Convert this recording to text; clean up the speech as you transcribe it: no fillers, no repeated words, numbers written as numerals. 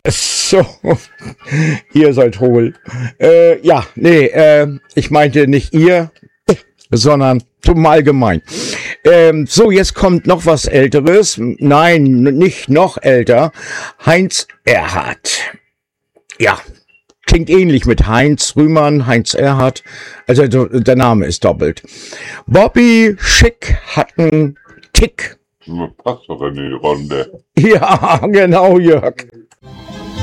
So, ihr seid hohl. Ja, nee, ich meinte nicht ihr, sondern zum Allgemein. So, jetzt kommt noch was Älteres. Nein, nicht noch älter. Heinz Erhardt. Ja, klingt ähnlich mit Heinz Rühmann, Heinz Erhardt. Also der Name ist doppelt. Bobby Schick hat einen Tick. Passt doch in die Runde. Ja, genau, Jörg.